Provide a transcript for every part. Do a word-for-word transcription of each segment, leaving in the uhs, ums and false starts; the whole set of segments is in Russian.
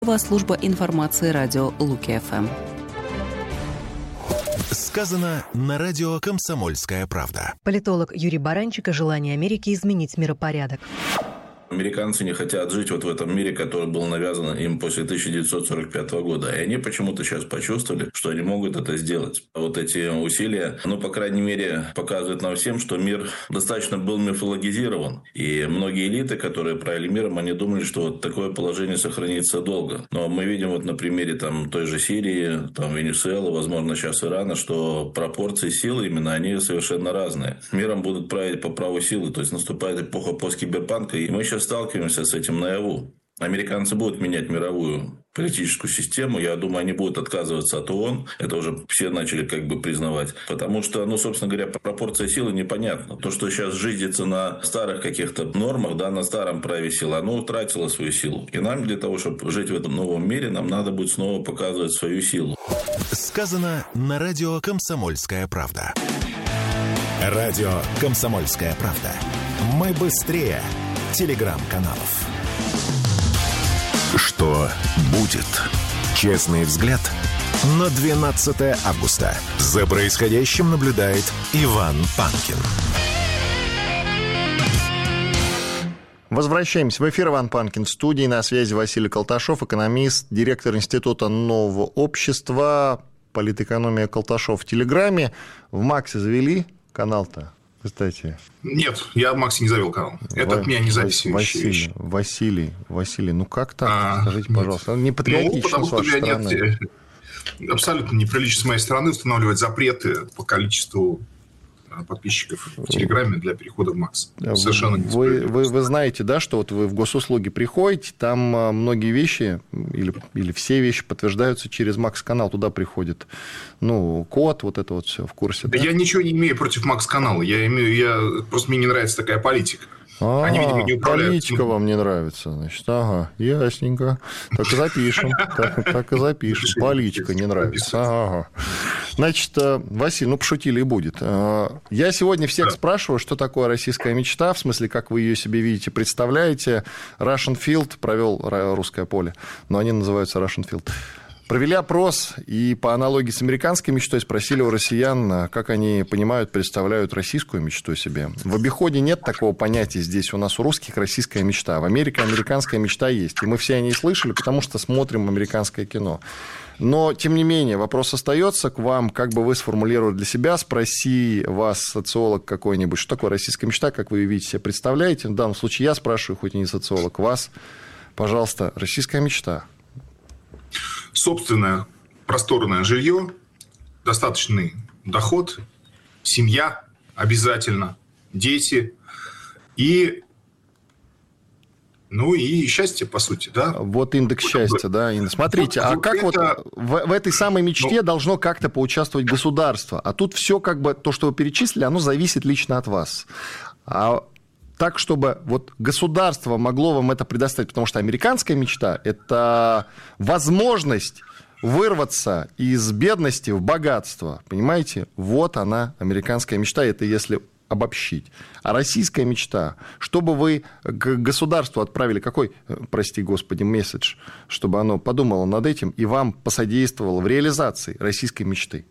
Служба информации радио Луки-ФМ. Сказано на радио «Комсомольская правда». Политолог Юрий Баранчик о желании Америки изменить миропорядок. Американцы не хотят жить вот в этом мире, который был навязан им после тысяча девятьсот сорок пятого года. И они почему-то сейчас почувствовали, что они могут это сделать. Вот эти усилия, ну, по крайней мере, показывают нам всем, что мир достаточно был мифологизирован. И многие элиты, которые правили миром, они думали, что вот такое положение сохранится долго. Но мы видим вот на примере там, той же Сирии, там, Венесуэлы, возможно, сейчас Ирана, что пропорции силы именно, они совершенно разные. Миром будут править по праву силы. То есть наступает эпоха посткиберпанка, и мы сейчас сталкиваемся с этим наяву. Американцы будут менять мировую политическую систему. Я думаю, они будут отказываться от ООН. Это уже все начали как бы признавать. Потому что, ну, собственно говоря, пропорция силы непонятна. То, что сейчас жизнится на старых каких-то нормах, да, на старом праве силы, оно утратило свою силу. И нам для того, чтобы жить в этом новом мире, нам надо будет снова показывать свою силу. Сказано на радио «Комсомольская правда». Радио «Комсомольская правда». Мы быстрее телеграм-каналов. Что будет? Честный взгляд на двенадцатое августа. За происходящим наблюдает Иван Панкин. Возвращаемся в эфир. Иван Панкин в студии. На связи Василий Колташов, экономист, директор Института нового общества, политэкономия Колташов в Телеграме. В Максе завели канал-то? Кстати. Нет, я в Максе не завел канал. Это В... от меня не зависит. Василий, вещи. Василий, Василий, ну как так? А, Скажите, пожалуйста. Не патриотично, ну, потому с что вашей у меня стороны. Нет, абсолютно неприлично с моей стороны устанавливать запреты по количеству подписчиков в Телеграме для перехода в Макс. Совершенно не вы, вы, вы знаете, да, что вот вы в госуслуги приходите, там многие вещи или, или все вещи подтверждаются через Макс-канал, туда приходит, ну, код, вот это вот все в курсе. Да, да? Я ничего не имею против Макс-канала, я имею, я просто мне не нравится такая политика. А, Они, видимо, не управляют. Политика вам не нравится, значит, ага, ясненько. Так и запишем, так, так и запишем. Политика не нравится, ага. Значит, Василий, ну, пошутили и будет. Я сегодня всех да. спрашиваю, что такое российская мечта, в смысле, как вы ее себе видите, представляете. Russian Field провел русское поле, но они называются Russian Field. Провели опрос и по аналогии с американской мечтой спросили у россиян, как они понимают, представляют российскую мечту себе. В обиходе нет такого понятия здесь. У нас у русских российская мечта. В Америке американская мечта есть. И мы все о ней слышали, потому что смотрим американское кино. Но, тем не менее, вопрос остается к вам, как бы вы сформулировали для себя, спроси вас, социолог какой-нибудь, что такое российская мечта, как вы ее видите, себе представляете. В данном случае я спрашиваю, хоть и не социолог, вас, пожалуйста, российская мечта. Собственное просторное жилье, достаточный доход, семья обязательно, дети и, ну, и счастье, по сути, да. Вот индекс счастья, да. Смотрите, вот, а вот как это... вот в, в этой самой мечте ну... должно как-то поучаствовать государство? А тут все как бы, то, что вы перечислили, оно зависит лично от вас. А... Так, чтобы вот государство могло вам это предоставить, потому что американская мечта – это возможность вырваться из бедности в богатство, понимаете? Вот она, американская мечта, это если обобщить. А российская мечта, чтобы вы к государству отправили какой, прости господи, месседж, чтобы оно подумало над этим и вам посодействовало в реализации российской мечты?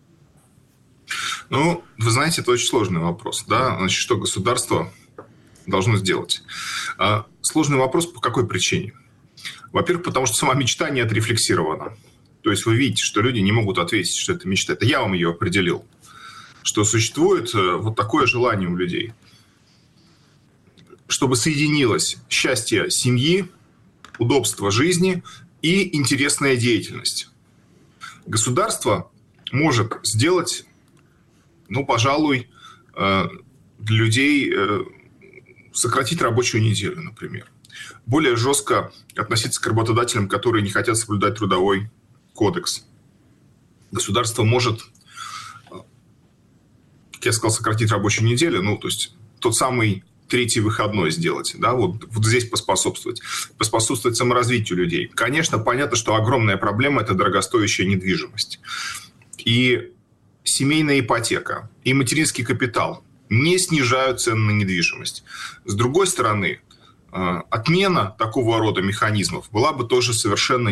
Ну, вы знаете, это очень сложный вопрос, да? Значит, что государство должно сделать. Сложный вопрос по какой причине? Во-первых, потому что сама мечта не отрефлексирована. То есть вы видите, что люди не могут ответить, что это мечта. Это я вам ее определил. Что существует вот такое желание у людей. Чтобы соединилось счастье семьи, удобство жизни и интересная деятельность. Государство может сделать, ну, пожалуй, для людей... сократить рабочую неделю, например. Более жестко относиться к работодателям, которые не хотят соблюдать трудовой кодекс. Государство может, как я сказал, сократить рабочую неделю, ну, то есть тот самый третий выходной сделать, да, вот, вот здесь поспособствовать. Поспособствовать саморазвитию людей. Конечно, понятно, что огромная проблема – это дорогостоящая недвижимость. И семейная ипотека, и материнский капитал не снижают цены на недвижимость. С другой стороны, отмена такого рода механизмов была бы тоже совершенно